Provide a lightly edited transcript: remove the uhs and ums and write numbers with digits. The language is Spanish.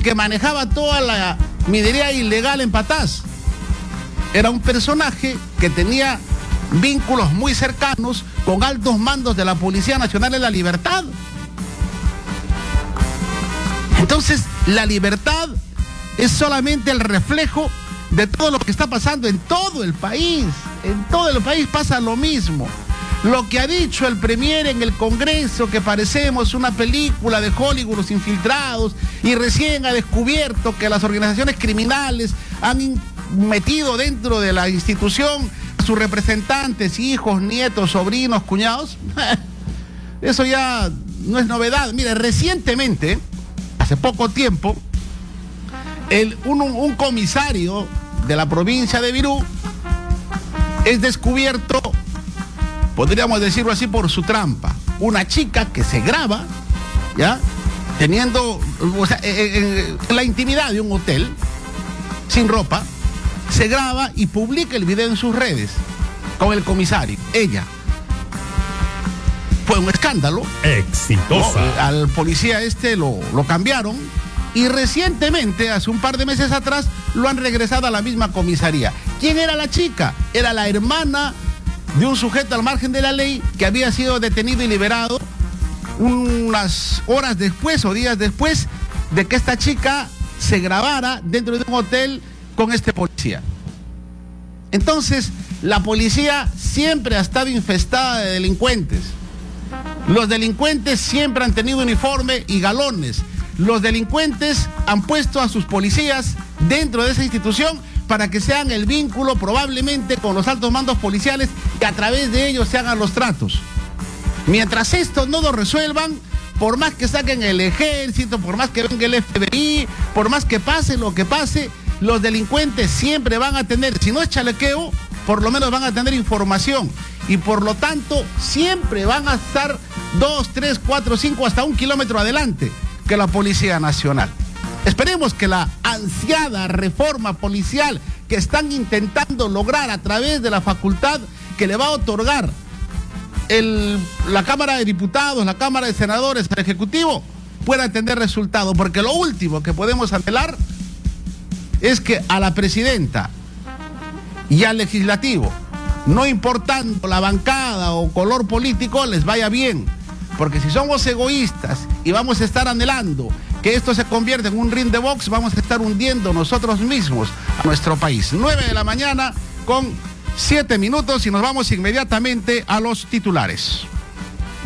que manejaba toda la minería ilegal en Patás. Era un personaje que tenía vínculos muy cercanos con altos mandos de la Policía Nacional de la Libertad. Entonces, la libertad es solamente el reflejo de todo lo que está pasando en todo el país. En todo el país pasa lo mismo. Lo que ha dicho el premier en el Congreso, que parecemos una película de Hollywood, los infiltrados, y recién ha descubierto que las organizaciones criminales han metido dentro de la institución sus representantes, hijos, nietos, sobrinos, cuñados. Eso ya no es novedad. Mire, recientemente, hace poco tiempo, un comisario de la provincia de Virú es descubierto, podríamos decirlo así, por su trampa. Una chica que se graba, ¿ya? Teniendo, o sea, en la intimidad de un hotel, sin ropa, se graba y publica el video en sus redes con el comisario, ella. Fue un escándalo. Exitosa. ¿No? Al policía lo cambiaron y recientemente, hace un par de meses atrás, lo han regresado a la misma comisaría. ¿Quién era la chica? Era la hermana de un sujeto al margen de la ley que había sido detenido y liberado unas horas después o días después de que esta chica se grabara dentro de un hotel con este policía. Entonces, la policía siempre ha estado infestada de delincuentes. Los delincuentes siempre han tenido uniforme y galones. Los delincuentes han puesto a sus policías dentro de esa institución para que sean el vínculo probablemente con los altos mandos policiales y a través de ellos se hagan los tratos. Mientras esto no lo resuelvan, por más que saquen el ejército, por más que venga el FBI, por más que pase lo que pase, los delincuentes siempre van a tener, si no es chalequeo, por lo menos van a tener información y por lo tanto siempre van a estar 2, 3, 4, 5, hasta 1 kilómetro adelante que la Policía Nacional. Esperemos que la ansiada reforma policial que están intentando lograr a través de la facultad que le va a otorgar la Cámara de Diputados, la Cámara de Senadores, el Ejecutivo, pueda tener resultado, porque lo último que podemos anhelar es que a la presidenta y al legislativo, no importando la bancada o color político, les vaya bien. Porque si somos egoístas y vamos a estar anhelando que esto se convierta en un ring de box, vamos a estar hundiendo nosotros mismos a nuestro país. 9 de la mañana con 7 minutos y nos vamos inmediatamente a los titulares.